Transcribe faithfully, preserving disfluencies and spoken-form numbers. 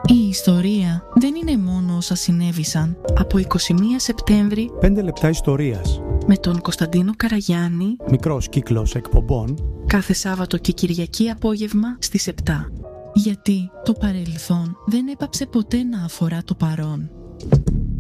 Η ιστορία δεν είναι μόνο όσα συνέβησαν. Από είκοσι μία Σεπτέμβρη, πέντε λεπτά ιστορίας. Με τον Κωνσταντίνο Καραγιάννη. Μικρός κύκλος εκπομπών. Κάθε Σάββατο και Κυριακή απόγευμα στις επτά. Γιατί το παρελθόν δεν έπαψε ποτέ να αφορά το παρόν.